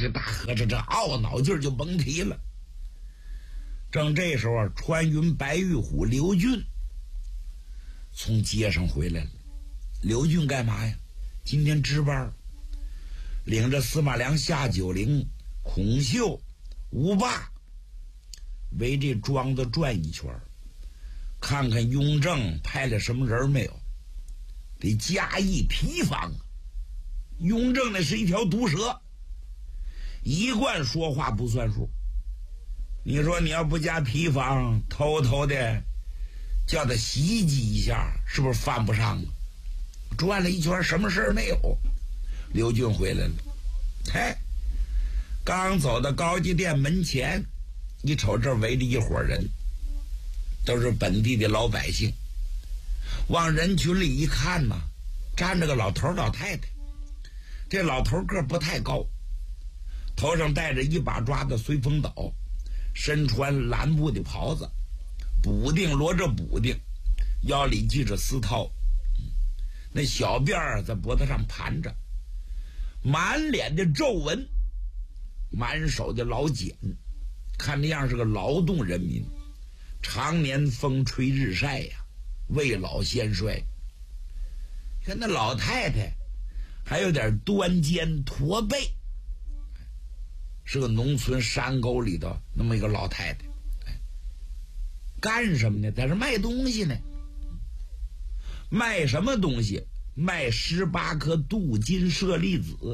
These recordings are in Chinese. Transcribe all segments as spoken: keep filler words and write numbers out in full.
这个大和尚这懊恼劲儿就甭提了。正这时候啊，穿云白玉虎刘俊从街上回来了。刘俊干嘛呀？今天值班，领着司马良、夏九龄、孔秀、吴霸围这庄子转一圈，看看雍正派了什么人没有，得加以提防。雍正那是一条毒蛇，一贯说话不算数。你说你要不加提防，偷偷的叫他袭击一下，是不是犯不上啊？转了一圈，什么事儿没有。刘俊回来了，嘿，刚走到高级店门前，一瞅这围着一伙人，都是本地的老百姓。往人群里一看呢，站着个老头老太太。这老头个不太高，头上戴着一把抓的随风斗，身穿蓝布的袍子，补丁罗着补丁，腰里系着丝绦，那小辫儿在脖子上盘着，满脸的皱纹，满手的老茧，看那样是个劳动人民，常年风吹日晒呀，未老先衰。看那老太太还有点端肩驼背，是个农村山沟里头那么一个老太太。干什么呢？在这卖东西呢。卖什么东西？卖十八颗镀金舍利子。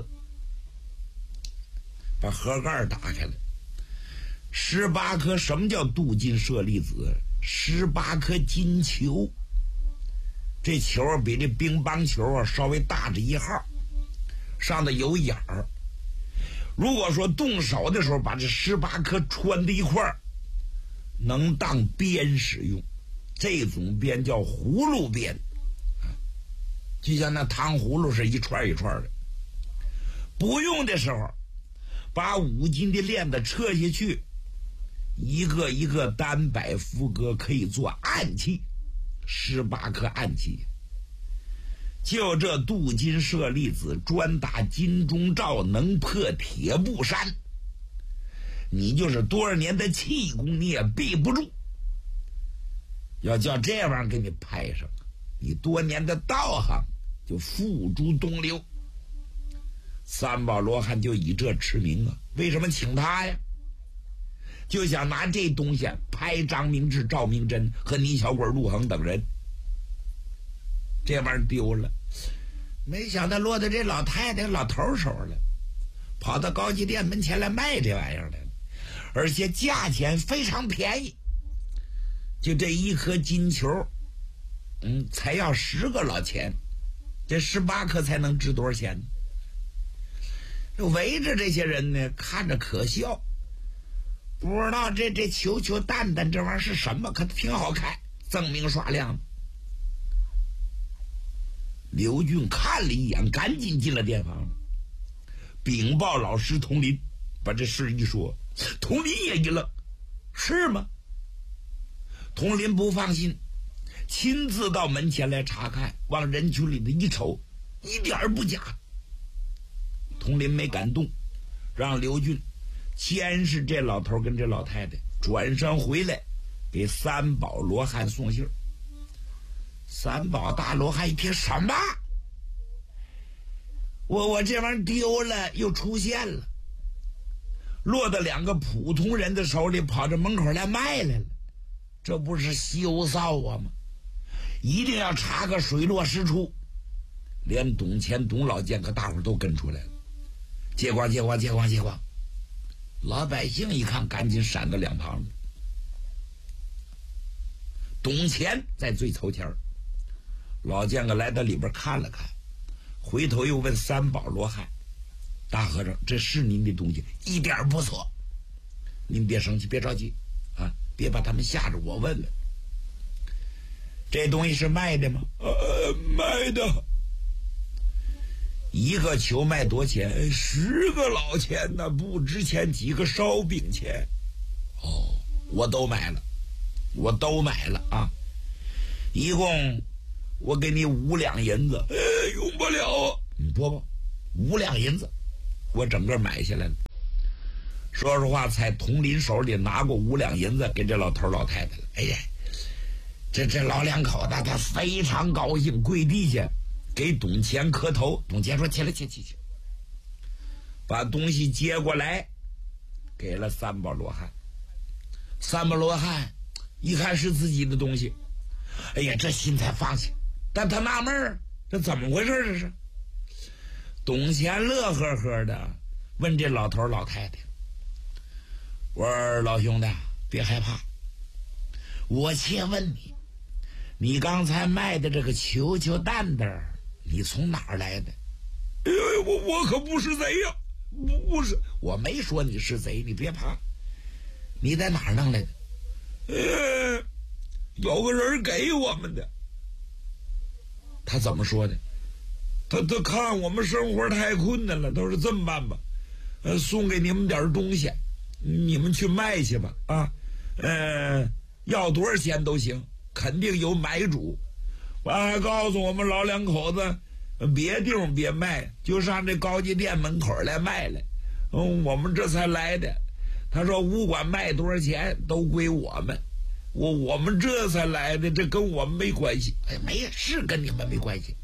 把盒盖打开了，十八颗。什么叫镀金舍利子？十八颗金球，这球比这乒乓球啊稍微大着一号，上头有眼儿。如果说动手的时候把这十八颗穿在一块儿，能当鞭使用。这种鞭叫葫芦鞭，就像那糖葫芦是一串一串的。不用的时候，把五斤的链子撤下去，一个一个单摆符格，可以做暗器，十八颗暗器。就这镀金舍利子，专打金钟罩，能破铁布衫。你就是多少年的气功，你也避不住。要叫这玩意儿给你派上，你多年的道行就付诸东流。三宝罗汉就以这驰名啊！为什么请他呀？就想拿这东西拍张明志、赵明真和倪小鬼、陆恒等人。这玩意儿丢了，没想到落到这老太太老头手了，跑到高级店门前来卖这玩意儿来了，而且价钱非常便宜，就这一颗金球，嗯，才要十个老钱，这十八颗才能值多少钱呢？围着这些人呢，看着可笑，不知道这这球球蛋蛋这玩意儿是什么，可挺好看，锃明刷亮的。刘俊看了一眼，赶紧进了店房，禀报老师佟林。把这事一说，佟林也一愣，是吗？佟林不放心，亲自到门前来查看，往人群里的一瞅，一点不假。佟林没敢动，让刘俊监视这老头跟这老太太，转身回来给三宝罗汉送信。三宝大罗汉一听，什么？我我这玩意儿丢了，又出现了，落到两个普通人的手里，跑着门口来卖来了，这不是羞臊啊吗？一定要查个水落石出。连董乾、董老监和大伙都跟出来了，借光借光借光借光。老百姓一看，赶紧闪到两旁。董乾在最头前，老监个来到里边看了看，回头又问三宝罗汉：“大和尚，这是您的东西，一点不错，您别生气，别着急啊，别把他们吓着，我问问，这东西是卖的吗？”“呃，卖的。”“一个球卖多少钱？”“十个老钱呢，不值钱几个烧饼钱。”“哦，我都买了，我都买了啊！一共我给你五两银子。”“哎，用不了啊。”“你多吧，五两银子，我整个买下来了。” 说实话，才从林手里拿过五两银子给这老头老太太了。哎呀，这这老两口子他非常高兴，跪地下给董钱磕头。董钱说：“起来，起起起！”把东西接过来，给了三宝罗汉。三宝罗汉一看是自己的东西，哎呀，这心才放下。但他纳闷儿，这怎么回事？这是？董钱乐呵呵的问这老头老太太：“我说老兄弟，别害怕，我且问你，你刚才卖的这个球球蛋蛋，你从哪儿来的？”“哎呦，我我可不是贼呀，不不是，我没说你是贼，你别怕。你在哪儿弄来的？”“呃，有个人给我们的。”“他怎么说的？”“他他看我们生活太困难了，都是这么办吧，呃，送给你们点东西，你们去卖去吧，啊，呃，要多少钱都行，肯定有买主。我还告诉我们老两口子，别地方别卖，就上这高级店门口来卖来。嗯，我们这才来的。他说不管卖多少钱都归我们，我我们这才来的，这跟我们没关系。哎，没是跟你们没关系。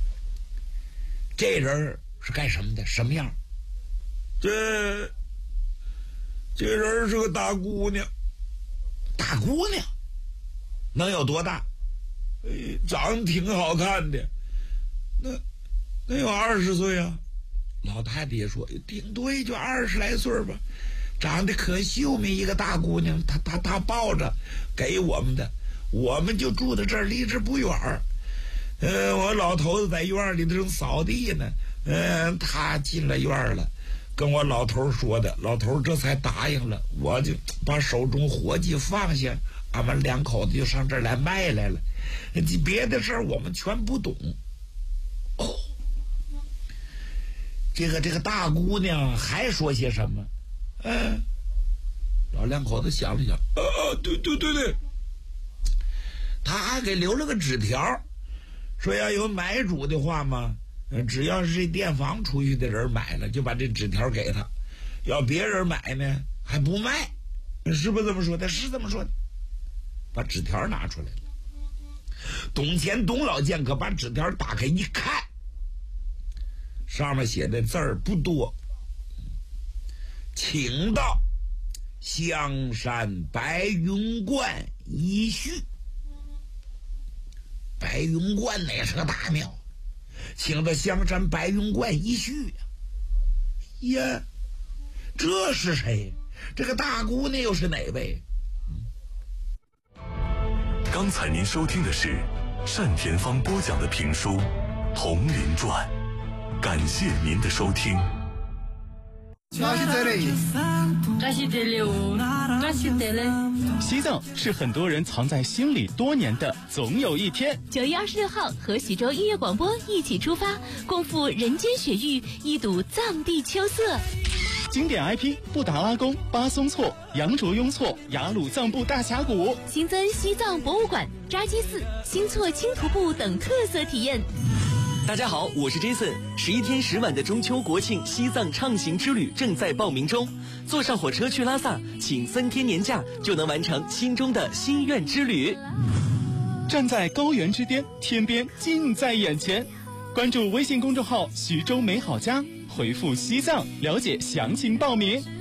这人是干什么的？什么样？这这人是个大姑娘。大姑娘能有多大？哎，长得挺好看的，那那有二十岁啊。老太太也说顶多就二十来岁吧，长得可秀美一个大姑娘。她她她抱着给我们的，我们就住在这儿，离这不远儿。呃，我老头子在院里正扫地呢，嗯、呃，他进了院了，跟我老头说的，老头这才答应了。我就把手中活计放下，俺们两口子就上这儿来卖来了。别的事儿我们全不懂。哦，这个这个大姑娘还说些什么？嗯、呃，老两口子想了想，啊，对对对对，他还给留了个纸条。说要有买主的话嘛，只要是这店房出去的人买了，就把这纸条给他；要别人买呢，还不卖，是不是这么说的？是这么说的。把纸条拿出来了，董钱董老剑可把纸条打开一看，上面写的字儿不多，请到香山白云观一叙。白云观那是个大庙，请到香山白云观一叙呀。呀，这是谁？这个大姑娘又是哪位？ 刚才您收听的是单田芳播讲的评书《铜陵传》，感谢您的收听。 西藏是很多人藏在心里多年的总有一天。 九月二十六号和徐州音乐广播一起出发，共赴人间雪域，一睹藏地秋色。 经典 I P 布达拉宫、巴松措、羊卓雍措、雅鲁藏布大峡谷， 新增西藏博物馆、扎基寺、新措青徒步等特色体验。 大家好，我是 Jason。十一天十晚的中秋国庆西藏畅行之旅正在报名中，坐上火车去拉萨，请三天年假就能完成心中的心愿之旅。 站在高原之巅，天边近在眼前。关注微信公众号徐州美好家，回复西藏了解详情报名。